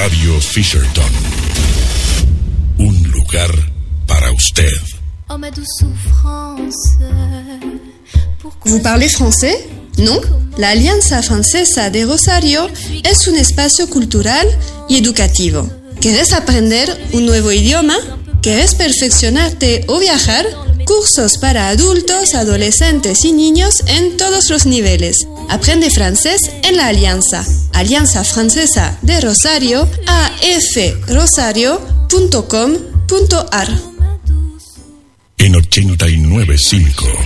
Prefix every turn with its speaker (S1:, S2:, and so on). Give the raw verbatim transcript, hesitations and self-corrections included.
S1: Radio Fisherton. Un lugar para usted.
S2: ¿Vous parlez français? ¿No? La Alianza Francesa de Rosario es un espacio cultural y educativo. ¿Quieres aprender un nuevo idioma? ¿Quieres perfeccionarte o viajar? Cursos para adultos, adolescentes y niños en todos los niveles. Aprende francés en la Alianza. Alianza Francesa de Rosario, a f rosario punto com punto a r.
S1: En ochenta y nueve punto cinco